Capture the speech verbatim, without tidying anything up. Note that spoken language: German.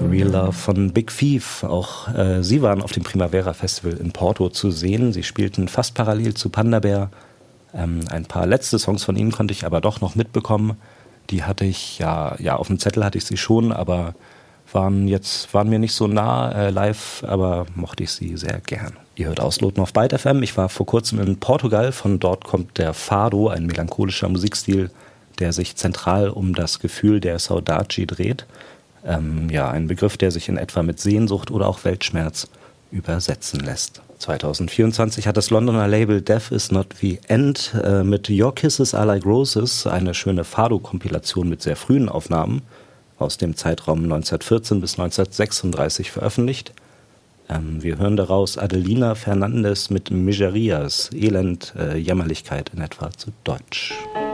Real Love von Big Thief. Auch äh, sie waren auf dem Primavera Festival in Porto zu sehen. Sie spielten fast parallel zu Panda Bear. Ähm, ein paar letzte Songs von ihnen konnte ich aber doch noch mitbekommen. Die hatte ich, ja, ja auf dem Zettel hatte ich sie schon, aber waren jetzt waren mir nicht so nah äh, live, aber mochte ich sie sehr gern. Ihr hört Ausloten auf Byte F M. Ich war vor kurzem in Portugal. Von dort kommt der Fado, ein melancholischer Musikstil, der sich zentral um das Gefühl der Saudade dreht. Ähm, ja, ein Begriff, der sich in etwa mit Sehnsucht oder auch Weltschmerz übersetzen lässt. zwanzig vierundzwanzig hat das Londoner Label Death Is Not The End äh, mit Your Kisses Are Like Roses eine schöne Fado-Kompilation mit sehr frühen Aufnahmen aus dem Zeitraum neunzehnhundertvierzehn bis neunzehnhundertsechsunddreißig veröffentlicht. Ähm, wir hören daraus Adelina Fernandes mit Miserias, Elend, äh, Jämmerlichkeit in etwa zu Deutsch.